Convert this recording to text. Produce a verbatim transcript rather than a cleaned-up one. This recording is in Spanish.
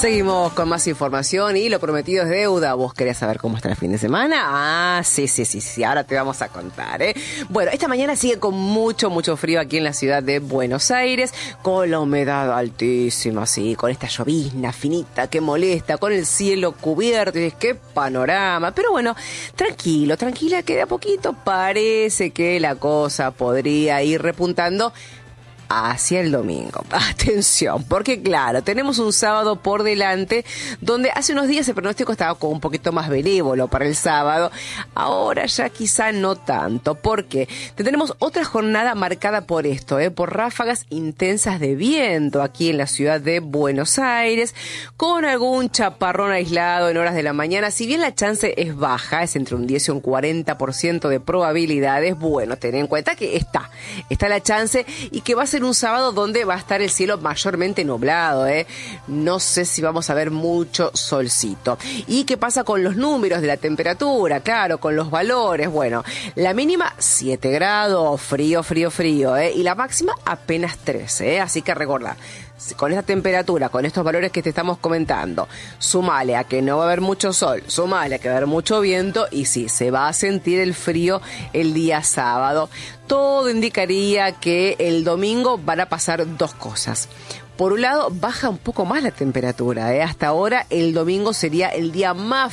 Seguimos con más información y lo prometido es deuda. ¿Vos querés saber cómo está el fin de semana? Ah, sí, sí, sí, sí, ahora te vamos a contar, ¿eh? Bueno, esta mañana sigue con mucho, mucho frío aquí en la ciudad de Buenos Aires, con la humedad altísima, sí, con esta llovizna finita que molesta, con el cielo cubierto, y es qué panorama. Pero bueno, tranquilo, tranquila, que de a poquito parece que la cosa podría ir repuntando hacia el domingo. Atención, porque claro, tenemos un sábado por delante donde hace unos días el pronóstico estaba como un poquito más benévolo para el sábado. Ahora ya quizá no tanto, porque tenemos otra jornada marcada por esto, ¿eh? por ráfagas intensas de viento aquí en la ciudad de Buenos Aires, con algún chaparrón aislado en horas de la mañana. Si bien la chance es baja, es entre un diez y un cuarenta por ciento de probabilidades, bueno, ten en cuenta que está, está la chance y que va a ser un sábado donde va a estar el cielo mayormente nublado, ¿eh? No sé si vamos a ver mucho solcito. ¿Y qué pasa con los números de la temperatura? Claro, con los valores. Bueno, la mínima siete grados, frío, frío, frío, ¿eh? Y la máxima apenas trece, ¿eh? Así que recordá, con esta temperatura, con estos valores que te estamos comentando, sumale a que no va a haber mucho sol, sumale a que va a haber mucho viento y sí, se va a sentir el frío el día sábado. Todo indicaría que el domingo van a pasar dos cosas. Por un lado, baja un poco más la temperatura, ¿eh? Hasta ahora el domingo sería el día más